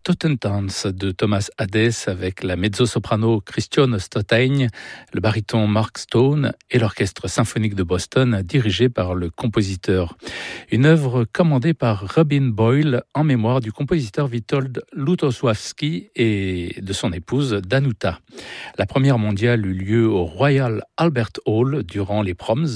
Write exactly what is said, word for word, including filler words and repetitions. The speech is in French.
Totentanz de Thomas Hadès avec la mezzo-soprano Christiane Stottein, le baryton Mark Stone et l'orchestre symphonique de Boston dirigé par le compositeur. Une œuvre commandée par Robin Boyle en mémoire du compositeur Witold Lutosławski et de son épouse Danuta. La première mondiale eut lieu au Royal Albert Hall durant les Proms